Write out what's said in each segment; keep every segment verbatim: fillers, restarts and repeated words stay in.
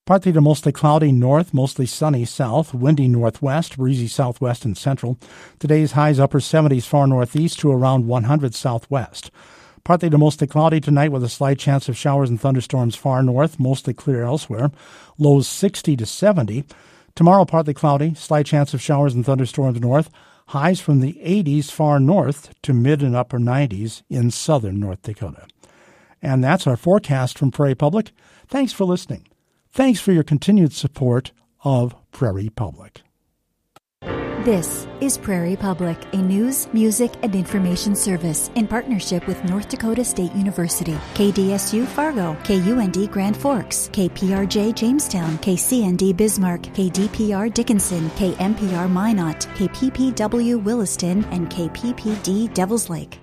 Partly to mostly cloudy north, mostly sunny south, windy northwest, breezy southwest and central. Today's highs upper seventies far northeast to around one hundred southwest. Partly to mostly cloudy tonight with a slight chance of showers and thunderstorms far north, mostly clear elsewhere. Lows sixty to seventy. Tomorrow partly cloudy, slight chance of showers and thunderstorms north. Highs from the eighties far north to mid and upper nineties in southern North Dakota. And that's our forecast from Prairie Public. Thanks for listening. Thanks for your continued support of Prairie Public. This is Prairie Public, a news, music, and information service in partnership with North Dakota State University, K D S U Fargo, K U N D Grand Forks, K P R J Jamestown, K C N D Bismarck, K D P R Dickinson, K M P R Minot, K P P W Williston, and K P P D Devils Lake.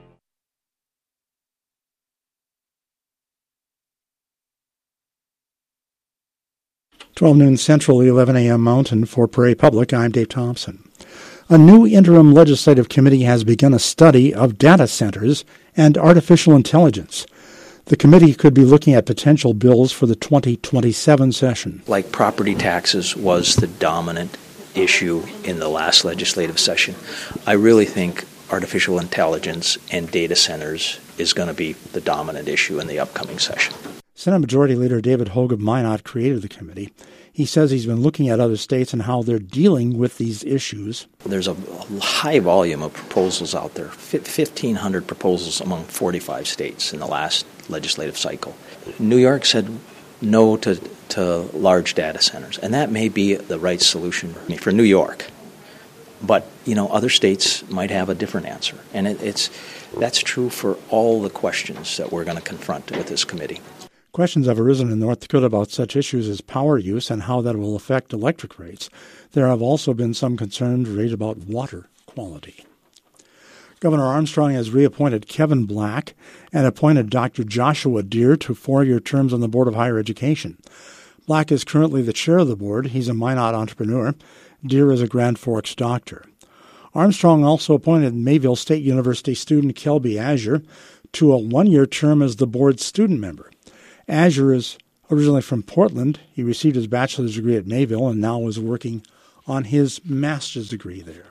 twelve noon Central, eleven a.m. Mountain. For Prairie Public, I'm Dave Thompson. A new interim legislative committee has begun a study of data centers and artificial intelligence. The committee could be looking at potential bills for the twenty twenty-seven session. Like property taxes was the dominant issue in the last legislative session, I really think artificial intelligence and data centers is going to be the dominant issue in the upcoming session. Senate Majority Leader David Hogue of Minot created the committee. He says he's been looking at other states and how they're dealing with these issues. There's a high volume of proposals out there, fifteen hundred proposals among forty-five states in the last legislative cycle. New York said no to, to large data centers, and that may be the right solution for New York. But, you know, other states might have a different answer, and it, it's that's true for all the questions that we're going to confront with this committee. Questions have arisen in North Dakota about such issues as power use and how that will affect electric rates. There have also been some concerns raised about water quality. Governor Armstrong has reappointed Kevin Black and appointed Doctor Joshua Deere to four-year terms on the Board of Higher Education. Black is currently the chair of the board. He's a Minot entrepreneur. Deere is a Grand Forks doctor. Armstrong also appointed Mayville State University student Kelby Azure to a one-year term as the board's student member. Azure is originally from Portland. He received his bachelor's degree at Mayville and now is working on his master's degree there.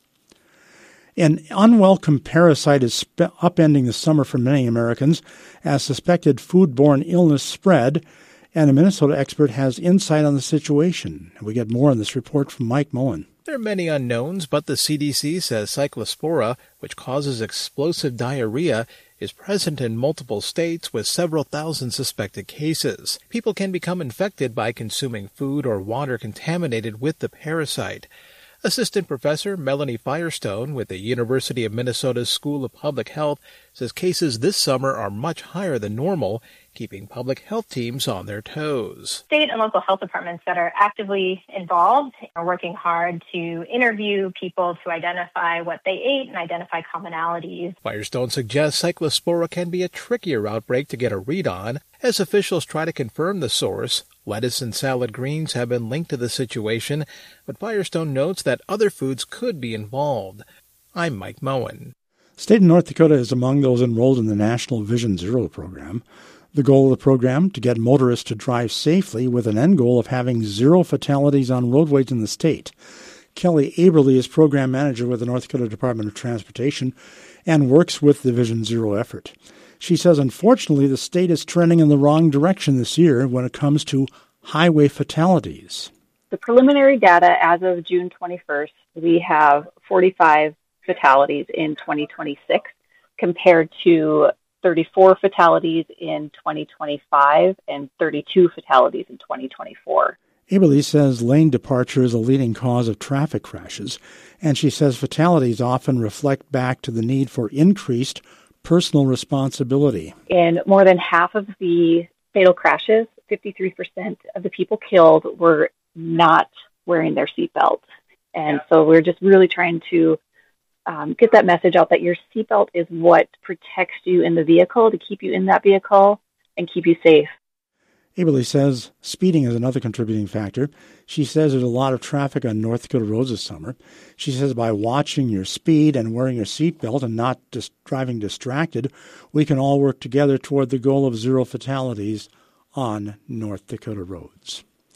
An unwelcome parasite is sp- upending the summer for many Americans as suspected foodborne illness spread, and a Minnesota expert has insight on the situation. We get more on this report from Mike Moen. There are many unknowns, but the C D C says Cyclospora, which causes explosive diarrhea, is present in multiple states with several thousand suspected cases. People can become infected by consuming food or water contaminated with the parasite. Assistant Professor Melanie Firestone with the University of Minnesota's School of Public Health says cases this summer are much higher than normal, keeping public health teams on their toes. State and local health departments that are actively involved are working hard to interview people to identify what they ate and identify commonalities. Firestone suggests Cyclospora can be a trickier outbreak to get a read on. As officials try to confirm the source, lettuce and salad greens have been linked to the situation, but Firestone notes that other foods could be involved. I'm Mike Moen. State of North Dakota is among those enrolled in the National Vision Zero program. The goal of the program, to get motorists to drive safely with an end goal of having zero fatalities on roadways in the state. Kelly Aberly is program manager with the North Dakota Department of Transportation and works with the Vision Zero effort. She says, unfortunately, the state is trending in the wrong direction this year when it comes to highway fatalities. The preliminary data as of June twenty-first, we have forty-five fatalities in twenty twenty-six compared to thirty-four fatalities in twenty twenty-five and thirty-two fatalities in twenty twenty-four. Aberly says lane departure is a leading cause of traffic crashes, and she says fatalities often reflect back to the need for increased personal responsibility. In more than half of the fatal crashes, fifty-three percent of the people killed were not wearing their seatbelt. And so we're just really trying to um, get that message out that your seatbelt is what protects you in the vehicle, to keep you in that vehicle and keep you safe. Aberly says speeding is another contributing factor. She says there's a lot of traffic on North Dakota roads this summer. She says by watching your speed and wearing your seatbelt and not just driving distracted, we can all work together toward the goal of zero fatalities on North Dakota roads.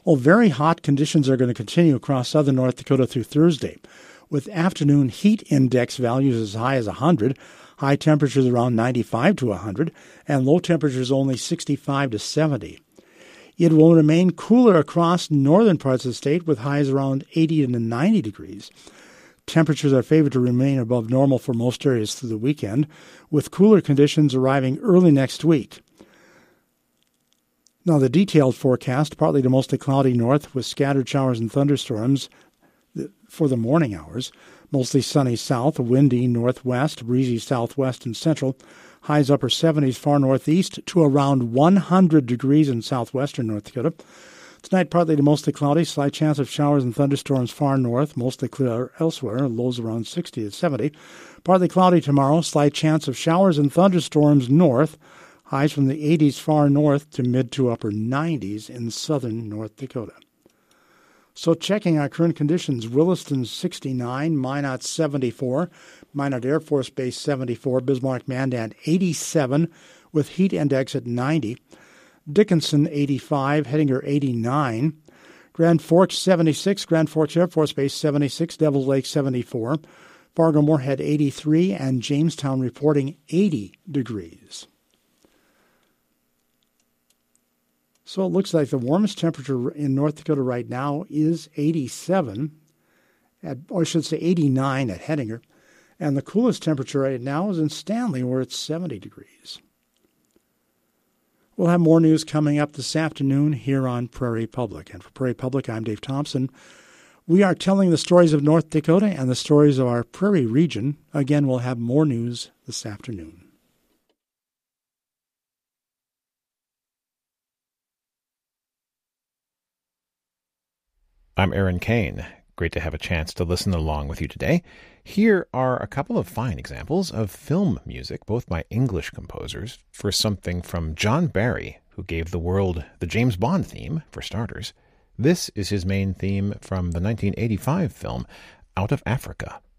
Well, very hot conditions are going to continue across southern North Dakota through Thursday, with afternoon heat index values as high as one hundred, high temperatures around ninety-five to one hundred, and low temperatures only sixty-five to seventy. It will remain cooler across northern parts of the state with highs around eighty to ninety degrees. Temperatures are favored to remain above normal for most areas through the weekend, with cooler conditions arriving early next week. Now, the detailed forecast, partly to mostly cloudy north with scattered showers and thunderstorms for the morning hours, mostly sunny south, windy northwest, breezy southwest and central, highs upper seventies far northeast to around one hundred degrees in southwestern North Dakota. Tonight, partly to mostly cloudy, slight chance of showers and thunderstorms far north, mostly clear elsewhere, lows around sixty to seventy. Partly cloudy tomorrow, slight chance of showers and thunderstorms north, highs from the eighties far north to mid to upper nineties in southern North Dakota. So checking our current conditions, Williston sixty-nine, Minot seventy-four, Minot Air Force Base seventy-four, Bismarck-Mandan eighty-seven with heat index at ninety, Dickinson eighty-five, Hettinger eighty-nine, Grand Forks seventy-six, Grand Forks Air Force Base seventy-six, Devils Lake seventy-four, Fargo-Moorhead eighty-three, and Jamestown reporting eighty degrees. So it looks like the warmest temperature in North Dakota right now is eighty-seven, at, or I should say eighty-nine at Hettinger, and the coolest temperature right now is in Stanley, where it's seventy degrees. We'll have more news coming up this afternoon here on Prairie Public. And for Prairie Public, I'm Dave Thompson. We are telling the stories of North Dakota and the stories of our Prairie region. Again, we'll have more news this afternoon. I'm Aaron Kane. Great to have a chance to listen along with you today. Here are a couple of fine examples of film music, both by English composers, for something from John Barry, who gave the world the James Bond theme, for starters. This is his main theme from the nineteen eighty-five film Out of Africa.